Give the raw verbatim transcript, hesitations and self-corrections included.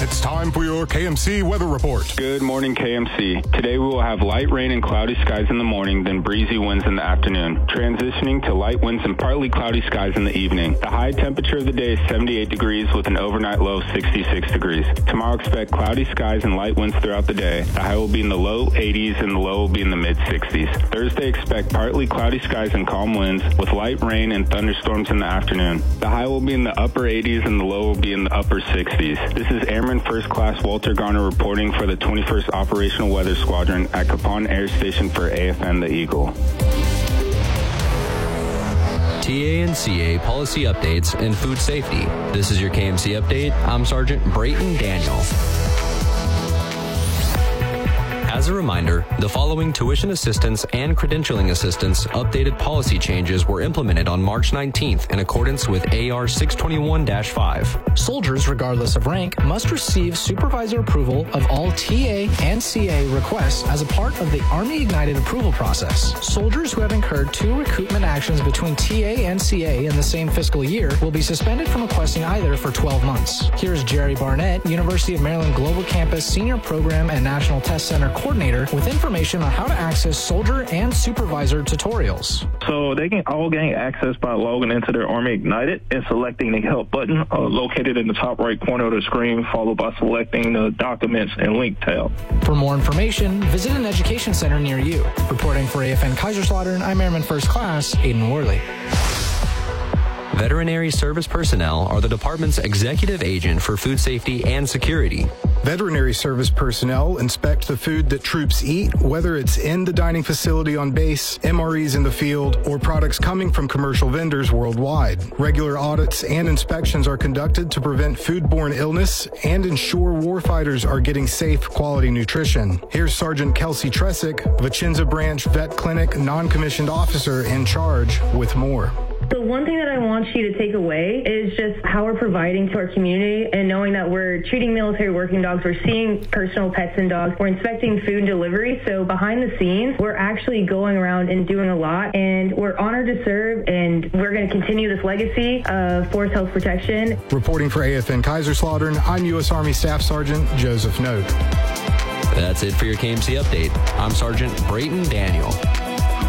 It's time for your K M C weather report. Good morning, K M C. Today we will have light rain and cloudy skies in the morning, then breezy winds in the afternoon, transitioning to light winds and partly cloudy skies in the evening. The high temperature of the day is seventy-eight degrees with an overnight low of sixty-six degrees. Tomorrow expect cloudy skies and light winds throughout the day. The high will be in the low eighties and the low will be in the mid sixties. Thursday expect partly cloudy skies and calm winds with light rain and thunderstorms in the afternoon. The high will be in the upper eighties and the low will be in the upper sixties. This is Airman First Class Walter Garner reporting for the twenty-first Operational Weather Squadron at Capon Air Station for A F N The Eagle. T A N C A policy updates and food safety. This is your K M C update. I'm Sergeant Brayton Daniel. As a reminder, the following tuition assistance and credentialing assistance updated policy changes were implemented on March nineteenth in accordance with A R six twenty-one dash five. Soldiers, regardless of rank, must receive supervisor approval of all T A and C A requests as a part of the Army Ignited approval process. Soldiers who have incurred two recoupment actions between T A and C A in the same fiscal year will be suspended from requesting either for twelve months. Here's Jerry Barnett, University of Maryland Global Campus Senior Program and National Test Center Coordinator, with information on how to access soldier and supervisor tutorials. So they can all gain access by logging into their Army Ignited and selecting the help button uh, located in the top right corner of the screen, followed by selecting the documents and link tab. For more information, visit an education center near you. Reporting for A F N Kaiserslautern, I'm Airman First Class Aiden Worley. Veterinary service personnel are the department's executive agent for food safety and security. Veterinary service personnel inspect the food that troops eat, whether it's in the dining facility on base, M R Es in the field, or products coming from commercial vendors worldwide. Regular audits and inspections are conducted to prevent foodborne illness and ensure warfighters are getting safe, quality nutrition. Here's Sergeant Kelsey Tresick, Vicenza Branch Vet Clinic non-commissioned officer in charge, with more. The one thing that I want you to take away is just how we're providing to our community and knowing that we're treating military working dogs, we're seeing personal pets and dogs, we're inspecting food and delivery. So behind the scenes, we're actually going around and doing a lot, and we're honored to serve, and we're going to continue this legacy of Force Health Protection. Reporting for A F N Kaiserslautern, I'm U S Army Staff Sergeant Joseph Note. That's it for your K M C update. I'm Sergeant Brayton Daniel.